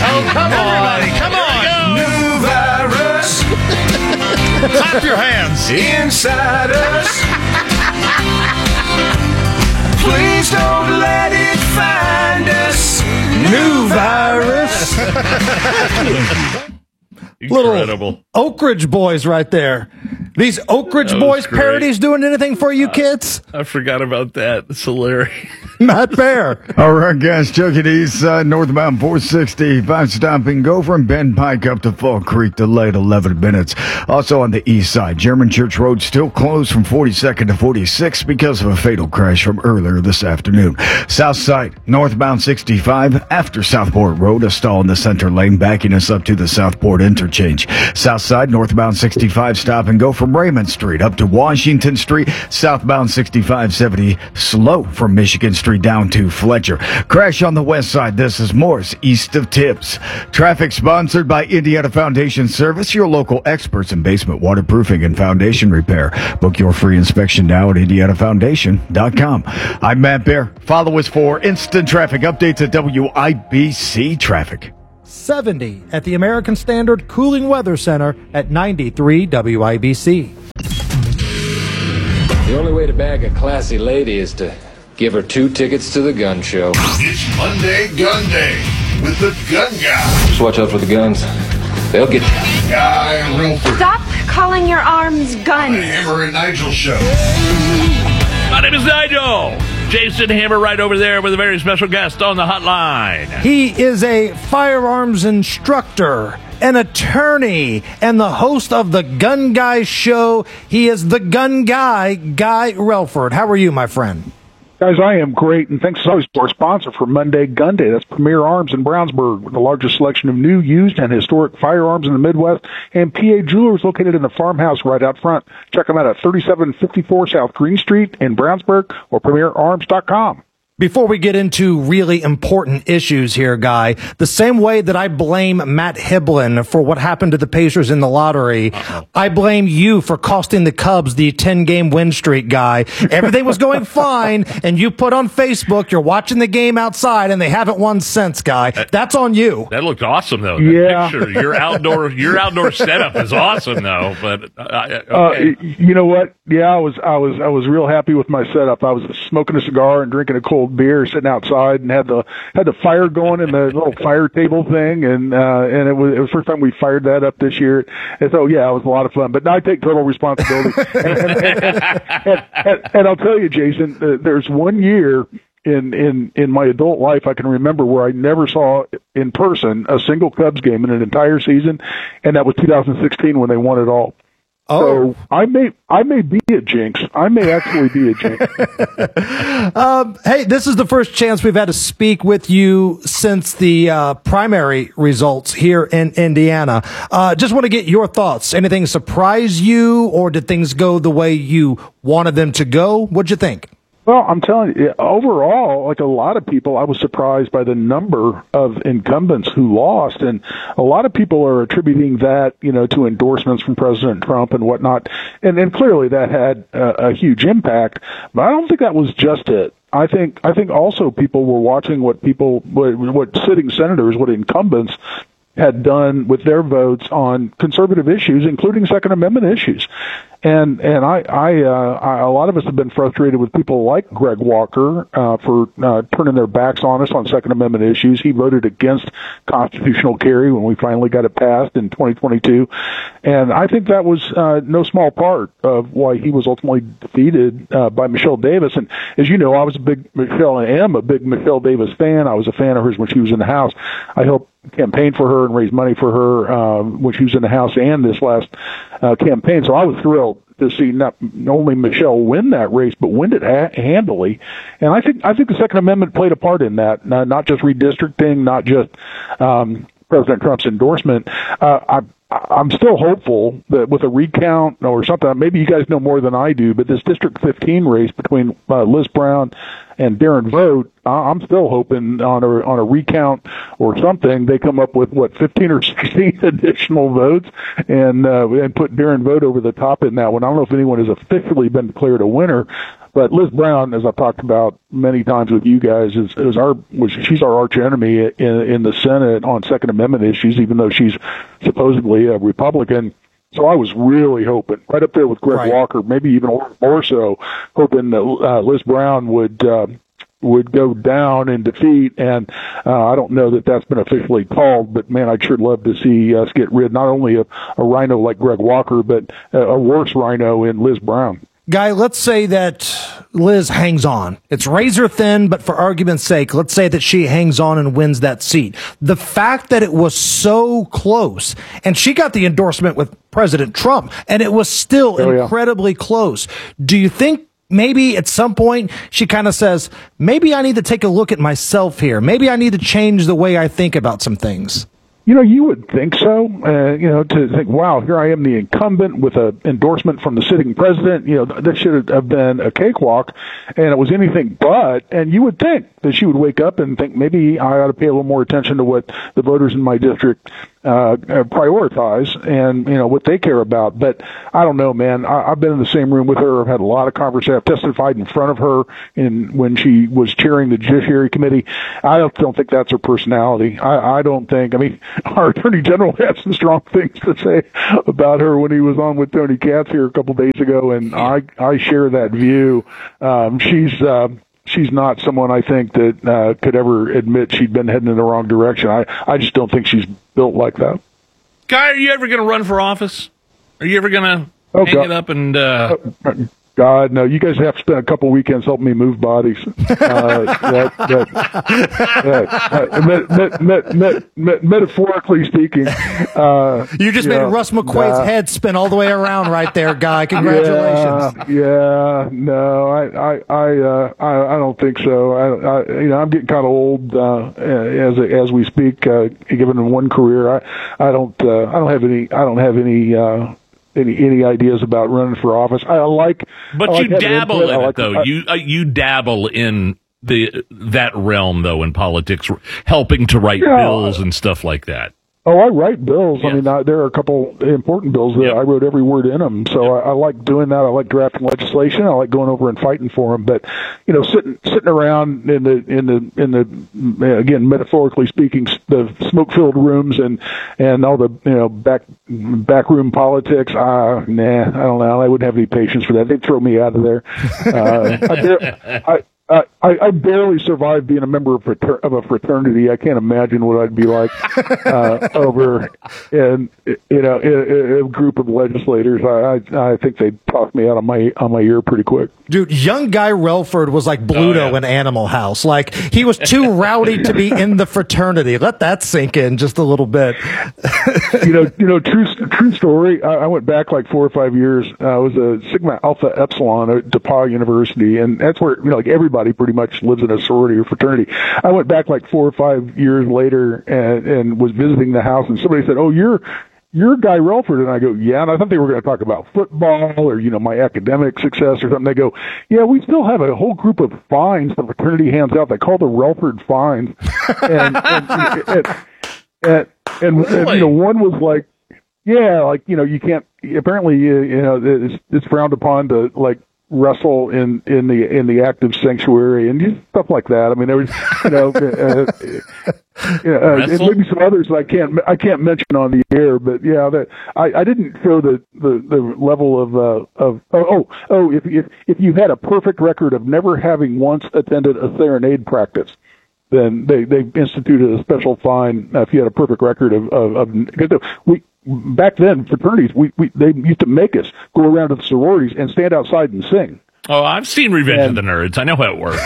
Oh, come on. Come on. New virus. Clap your hands. Inside us. Please don't let it find us. New virus. Incredible. Little Oak Ridge Boys right there. These Oak Ridge Boys great. parodies doing anything for you kids? I forgot about that. It's hilarious. Matt Bear. All right, guys, check it east side, northbound 465, stop and go from Bend Pike up to Fall Creek, delayed 11 minutes. Also on the east side, German Church Road still closed from 42nd to 46th because of a fatal crash from earlier this afternoon. South side, northbound 65, after Southport Road, a stall in the center lane backing us up to the Southport interchange. South side, northbound 65, stop and go from Raymond Street up to Washington Street, southbound 6570, slow from Michigan Street down to Fletcher. Crash on the west side. This is Morse, east of Tibbs. Traffic sponsored by Indiana Foundation Service, your local experts in basement waterproofing and foundation repair. Book your free inspection now at IndianaFoundation.com. I'm Matt Bear. Follow us for instant traffic updates at WIBC Traffic. 70 at the American Standard Cooling Weather Center at 93 WIBC. The only way to bag a classy lady is to give her 2 tickets to the gun show. It's Monday Gun Day with the Gun Guy. Just watch out for the guns. They'll get you. Guy Relford. Stop calling your arms guns. Hammer and Nigel Show. My name is Nigel. Jason Hammer right over there with a very special guest on the hotline. He is a firearms instructor, an attorney, and the host of the Gun Guy Show. He is the Gun Guy, Guy Relford. How are you, my friend? Guys, I am great, and thanks as always to our sponsor for Monday Gun Day. That's Premier Arms in Brownsburg, with the largest selection of new, used, and historic firearms in the Midwest, and PA Jewelers located in the farmhouse right out front. Check them out at 3754 South Green Street in Brownsburg or PremierArms.com. Before we get into really important issues here, Guy, the same way that I blame Matt Hiblin for what happened to the Pacers in the lottery, I blame you for costing the Cubs the 10-game win streak, Guy. Everything was going fine, and you put on Facebook, you're watching the game outside, and they haven't won since, Guy. That's on you. That looked awesome, though. That Yeah. picture. Your outdoor setup is awesome, though. But okay. You know what? Yeah, I was real happy with my setup. I was smoking a cigar and drinking a cold beer, sitting outside, and had the fire going in the little fire table thing, and it was the first time we fired that up this year. And so yeah, it was a lot of fun. But now I take total responsibility. and I'll tell you, Jason, there's one year in my adult life I can remember where I never saw in person a single Cubs game in an entire season, and that was 2016 when they won it all. Oh. So I may be a jinx. I may actually be a jinx. Hey, this is the first chance we've had to speak with you since the primary results here in Indiana. Just want to get your thoughts. Anything surprise you, or did things go the way you wanted them to go? What'd you think? Well, I'm telling you, overall, like a lot of people, I was surprised by the number of incumbents who lost, and a lot of people are attributing that, to endorsements from President Trump and whatnot, and clearly that had a huge impact. But I don't think that was just it. I think also people were watching what sitting senators, what incumbents had done with their votes on conservative issues, including Second Amendment issues. And I a lot of us have been frustrated with people like Greg Walker for turning their backs on us on Second Amendment issues. He voted against constitutional carry when we finally got it passed in 2022, and I think that was no small part of why he was ultimately defeated by Michelle Davis. And as you know, I am a big Michelle Davis fan. I was a fan of hers when she was in the House. I helped campaign for her and raise money for her when she was in the House and this last campaign. So I was thrilled to see not only Michelle win that race, but win it handily. And I think the Second Amendment played a part in that, not just redistricting, not just President Trump's endorsement. I'm still hopeful that with a recount or something, maybe you guys know more than I do, but this District 15 race between Liz Brown and Darren Vogt, I'm still hoping on a recount or something, they come up with 15 or 16 additional votes and put Darren Vogt over the top in that one. I don't know if anyone has officially been declared a winner, But Liz Brown, as I've talked about many times with you guys, she's our arch enemy in the Senate on Second Amendment issues, even though she's supposedly a Republican. So I was really hoping, right up there with Greg Walker, maybe even more so, hoping that Liz Brown would go down in defeat. And I don't know that that's been officially called, but man, I'd sure love to see us get rid not only of a rhino like Greg Walker, but a worse rhino in Liz Brown. Guy, let's say that Liz hangs on. It's razor thin, but for argument's sake, let's say that she hangs on and wins that seat. The fact that it was so close, and she got the endorsement with President Trump, and it was still incredibly close. Do you think maybe at some point she kind of says, maybe I need to take a look at myself here. Maybe I need to change the way I think about some things? You would think so, to think, wow, here I am, the incumbent with an endorsement from the sitting president. That should have been a cakewalk, and it was anything but. And you would think that she would wake up and think, maybe I ought to pay a little more attention to what the voters in my district prioritize and, what they care about. But I don't know, man. I've been in the same room with her. I've had a lot of conversations. I've testified in front of her when she was chairing the Judiciary Committee. I don't think that's her personality. I don't think, our Attorney General had some strong things to say about her when he was on with Tony Katz here a couple days ago, and I share that view. She's not someone I think that could ever admit she'd been heading in the wrong direction. I just don't think she's built like that. Guy, are you ever going to run for office? Are you ever going to hang it up and... God, no! You guys have to spend a couple weekends helping me move bodies. Metaphorically speaking, you just made Russ McQuaid's head spin all the way around right there, Guy. Congratulations. No, I don't think so. I'm getting kind of old as we speak. Given one career, I don't have any ideas about running for office. But you dabble in it, though. You dabble in that realm, though, in politics, helping to write bills and stuff like that. Oh, I write bills. Yes. There are a couple important bills that I wrote every word in them. So I like doing that. I like drafting legislation. I like going over and fighting for them. But sitting around in the again, metaphorically speaking, the smoke-filled rooms and all the backroom politics. Nah, I don't know. I wouldn't have any patience for that. They'd throw me out of there. I barely survived being a member of a fraternity. I can't imagine what I'd be like over in a group of legislators. I think they'd toss me out on my ear pretty quick. Dude, young Guy Relford was like Bluto in Animal House. Like, he was too rowdy to be in the fraternity. Let that sink in just a little bit. True story. I went back like 4 or 5 years. I was a Sigma Alpha Epsilon at DePauw University, and that's where everybody pretty much lives in a sorority or fraternity. I went back like 4 or 5 years later and was visiting the house, and somebody said, "Oh, you're Guy Relford," and I go, "Yeah," and I thought they were going to talk about football or, my academic success or something. They go, "Yeah, we still have a whole group of fines the fraternity hands out. They call the Relford fines." And one was like, you can't, apparently, it's frowned upon to, like, wrestle in the active sanctuary and stuff like that. There was, and maybe some others that I can't mention on the air, but I didn't show the level of if you had a perfect record of never having once attended a serenade practice, then they instituted a special fine if you had a perfect record back then, fraternities, they used to make us go around to the sororities and stand outside and sing. Oh, I've seen Revenge of the Nerds. I know how it works.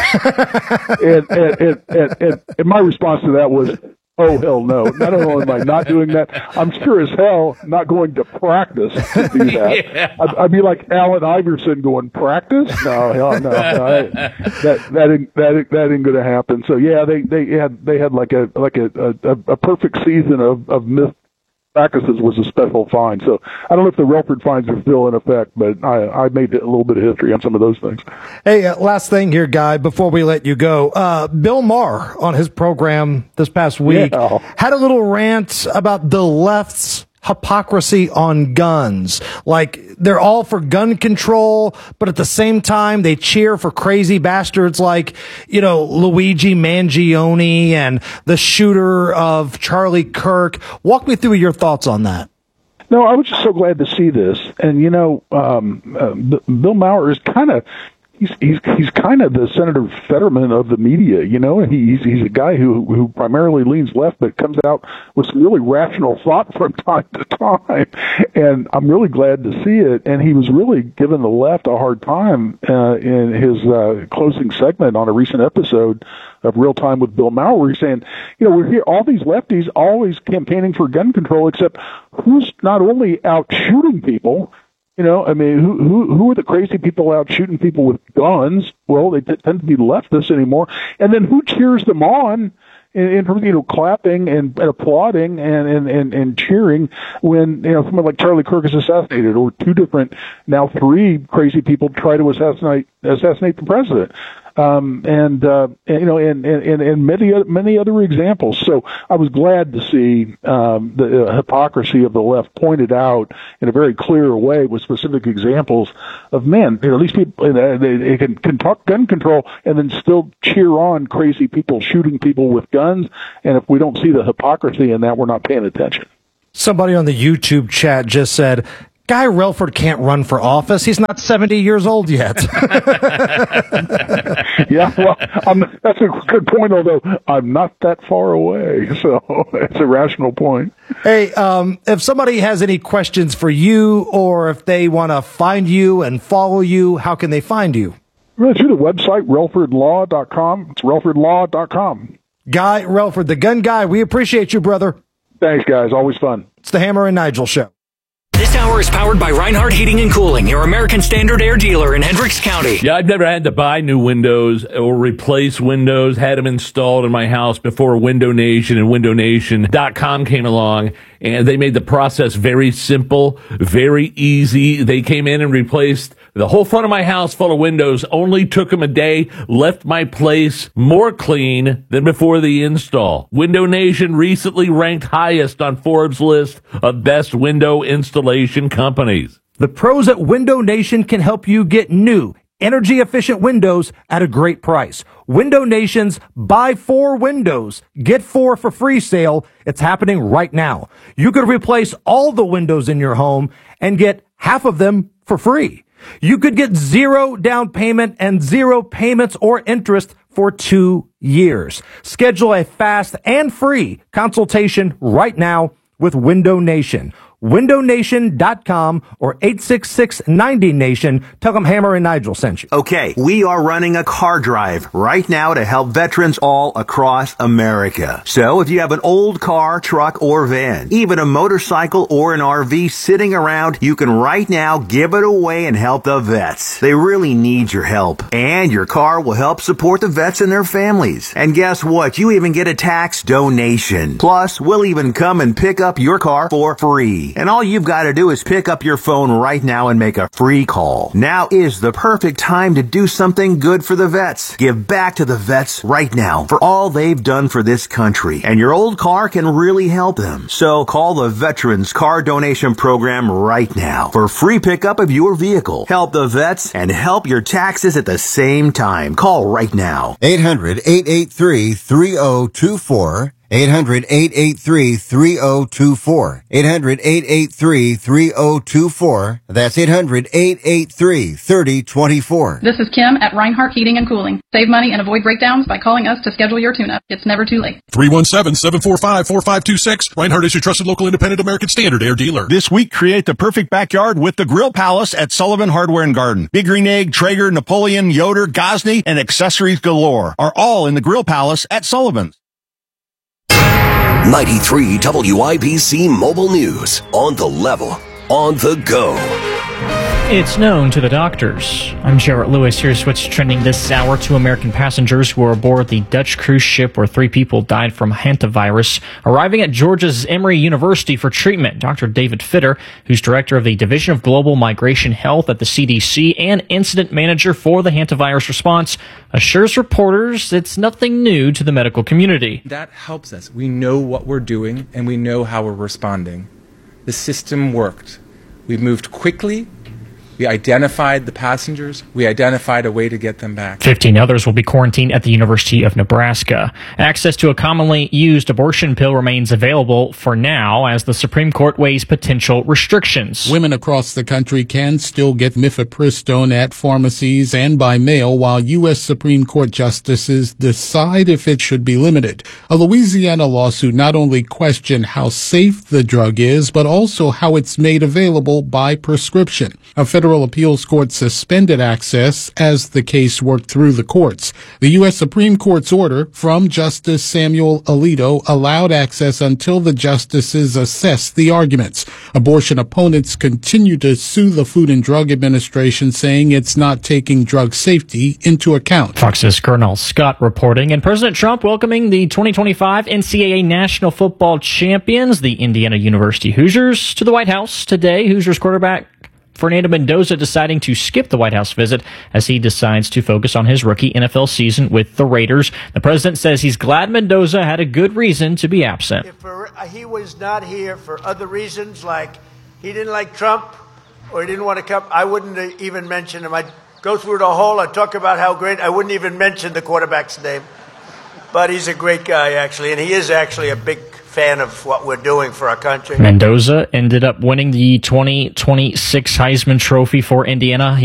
and my response to that was, oh, hell no. Not only am I not doing that, I'm sure as hell not going to practice to do that. Yeah. I'd be like Allen Iverson going, practice? No, hell no. That ain't going to happen. So, they had like a perfect season of missed practices was a special fine. So I don't know if the Relford fines are still in effect, but I made a little bit of history on some of those things. Hey, last thing here, Guy, before we let you go. Bill Maher on his program this past week had a little rant about the left's hypocrisy on guns. Like, they're all for gun control, but at the same time, they cheer for crazy bastards like, Luigi Mangione and the shooter of Charlie Kirk. Walk me through your thoughts on that. No, I was just so glad to see this. And, Bill Maher is kind of, he's kind of the Senator Fetterman of the media, he's a guy who primarily leans left, but comes out with some really rational thought from time to time. And I'm really glad to see it. And he was really giving the left a hard time in his closing segment on a recent episode of Real Time with Bill Maher, where he's saying, we're here, all these lefties always campaigning for gun control, except who's not only out shooting people, who are the crazy people out shooting people with guns? Well, they tend to be leftists anymore. And then who cheers them on in terms of, clapping and applauding and cheering when, someone like Charlie Kirk is assassinated, or now three crazy people try to assassinate the president. And many other examples. So I was glad to see the hypocrisy of the left pointed out in a very clear way with specific examples of these people, they can talk gun control and then still cheer on crazy people shooting people with guns. And if we don't see the hypocrisy in that, we're not paying attention. Somebody on the YouTube chat just said, Guy Relford can't run for office. He's not 70 years old yet. Yeah, well, that's a good point, although I'm not that far away. So it's a rational point. Hey, if somebody has any questions for you, or if they want to find you and follow you, how can they find you? Really, through the website, relfordlaw.com. It's relfordlaw.com. Guy Relford, the gun guy, we appreciate you, brother. Thanks, guys. Always fun. It's the Hammer and Nigel Show. This hour is powered by Reinhardt Heating and Cooling, your American Standard Air dealer in Hendricks County. Yeah, I've never had to buy new windows or replace windows. Had them installed in my house before Window Nation and WindowNation.com came along, and they made the process very simple, very easy. They came in and replaced the whole front of my house full of windows. Only took them a day, left my place more clean than before the install. Window Nation recently ranked highest on Forbes' list of best window installation companies. The pros at Window Nation can help you get new, energy-efficient windows at a great price. Window Nation's Buy 4 Windows, Get 4 for free sale. It's happening right now. You could replace all the windows in your home and get half of them for free. You could get 0 down payment and 0 payments or interest for 2 years. Schedule a fast and free consultation right now with Window Nation. WindowNation.com or 866-90-NATION. Tell them Hammer and Nigel sent you. Okay, we are running a car drive right now to help veterans all across America. So if you have an old car, truck, or van, even a motorcycle or an RV sitting around, you can right now give it away and help the vets. They really need your help. And your car will help support the vets and their families. And guess what? You even get a tax donation. Plus, we'll even come and pick up your car for free. And all you've got to do is pick up your phone right now and make a free call. Now is the perfect time to do something good for the vets. Give back to the vets right now for all they've done for this country. And your old car can really help them. So call the Veterans Car Donation Program right now for free pickup of your vehicle. Help the vets and help your taxes at the same time. Call right now. 800-883-3024. 800-883-3024. 800-883-3024. That's 800-883-3024. This is Kim at Reinhardt Heating and Cooling. Save money and avoid breakdowns by calling us to schedule your tune-up. It's never too late. 317-745-4526. Reinhardt is your trusted local independent American Standard Air dealer. This week, create the perfect backyard with the Grill Palace at Sullivan Hardware and Garden. Big Green Egg, Traeger, Napoleon, Yoder, Gosney, and accessories galore are all in the Grill Palace at Sullivan's. 93 WIBC Mobile News. On the level. On the go. It's known to the doctors. I'm Jarrett Lewis. Here's what's trending this hour. 2 American passengers who were aboard the Dutch cruise ship where 3 people died from hantavirus arriving at Georgia's Emory University for treatment. Dr. David Fitter, who's director of the Division of Global Migration Health at the CDC and incident manager for the hantavirus response, assures reporters it's nothing new to the medical community. That helps us. We know what we're doing and we know how we're responding. the system worked. We moved quickly. We identified the passengers. We identified a way to get them back. 15 others will be quarantined at the University of Nebraska. Access to a commonly used abortion pill remains available for now as the Supreme Court weighs potential restrictions. Women across the country can still get mifepristone at pharmacies and by mail while U.S. Supreme Court justices decide if it should be limited. A Louisiana lawsuit not only questioned how safe the drug is, but also how it's made available by prescription. A federal appeals court suspended access as the case worked through the courts. The U.S. Supreme Court's order from Justice Samuel Alito allowed access until the justices assessed the arguments. Abortion opponents continue to sue the Food and Drug Administration, saying it's not taking drug safety into account. Fox's Colonel Scott reporting, and President Trump welcoming the 2025 NCAA National Football Champions, the Indiana University Hoosiers, to the White House today. Hoosiers quarterback Fernando Mendoza deciding to skip the White House visit as he decides to focus on his rookie NFL season with the Raiders. The president says he's glad Mendoza had a good reason to be absent. If he was not here for other reasons, like he didn't like Trump or he didn't want to come, I wouldn't even mention him. I'd go through the whole, I'd talk about how great, I wouldn't even mention the quarterback's name. But he's a great guy, actually, and he is actually a big fan of what we're doing for our country. Mendoza ended up winning the 2026 Heisman Trophy for Indiana.